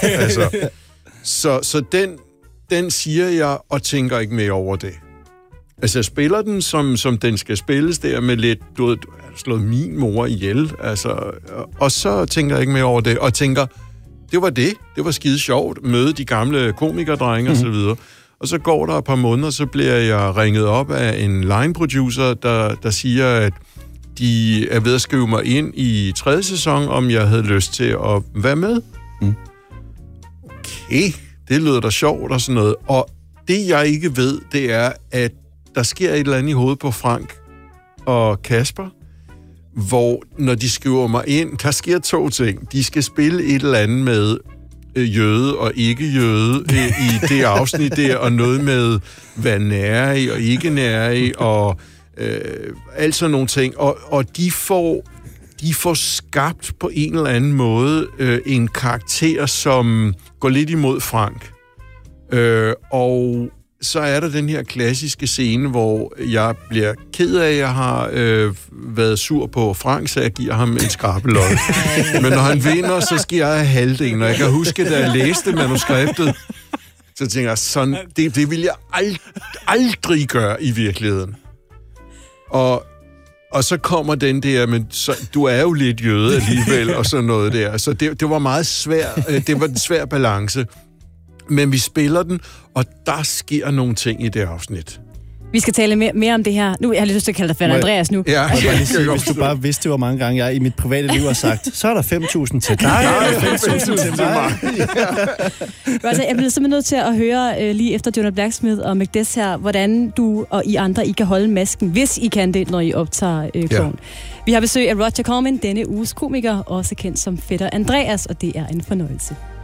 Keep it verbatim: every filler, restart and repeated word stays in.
Altså, så så den, den siger jeg, og tænker ikke mere over det. Altså, jeg spiller den, som, som den skal spilles der, med lidt, du ved, slået min mor ihjel, altså, og så tænker jeg ikke mere over det, og tænker, det var det, det var skide sjovt, møde de gamle komikerdrenge, og så videre. Og så går der et par måneder, så bliver jeg ringet op af en line-producer, der, der siger, at de er ved at skrive mig ind i tredje sæson, om jeg havde lyst til at være med. Mm. Okay, det lyder da sjovt og sådan noget. Og det, jeg ikke ved, det er, at der sker et eller andet i hovedet på Frank og Kasper, hvor når de skriver mig ind, der sker to ting. De skal spille et eller andet med øh, jøde og ikke-jøde øh, i det afsnit der, og noget med, hvad nære i og ikke nære i, og øh, alt sådan nogle ting. Og, og de får de får skabt på en eller anden måde øh, en karakter, som går lidt imod Frank. Øh, og så er der den her klassiske scene, hvor jeg bliver ked af, at jeg har øh, været sur på Frank, så jeg giver ham en skrabelod. Men når han vinder, så skal jeg have halvdelen. Og jeg kan huske, da jeg læste manuskriptet, så tænker jeg, sådan, det, det vil jeg ald- aldrig gøre i virkeligheden. Og, og så kommer den der, men så, du er jo lidt jøde alligevel, og sådan noget der. Så det, det var meget svært, det var en svær balance. Men vi spiller den, og der sker nogle ting i det afsnit. Vi skal tale mere, mere om det her. Nu jeg har lyst til at kalde dig Fætter Andreas nu. Ja, jeg jeg sige, hvis du bare vidste, hvor mange gange jeg i mit private liv har sagt, så er der fem tusind til dig. Nej, fem tusind til mig. Altså, jeg bliver simpelthen nødt til at høre uh, lige efter Jonah Blacksmith og Macbeth her, hvordan du og I andre I kan holde masken, hvis I kan det, når I optager uh, Klovn. Ja. Vi har besøg af Roger Corman, denne uges komiker, også kendt som Fætter Andreas, og det er en fornøjelse.